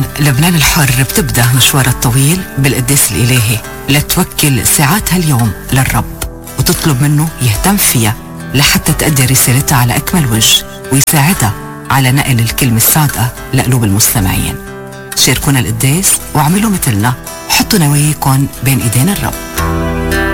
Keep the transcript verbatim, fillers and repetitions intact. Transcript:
لبنان الحر بتبدأ مشوارها الطويل بالقداس الإلهي لتوكل ساعاتها اليوم للرب وتطلب منه يهتم فيها لحتى تأدي رسالتها على أكمل وجه ويساعدها على نقل الكلمة الصادقة لقلوب المستمعين. شاركونا القداس واعملوا مثلنا، حطوا نواياكم بين إيدين الرب.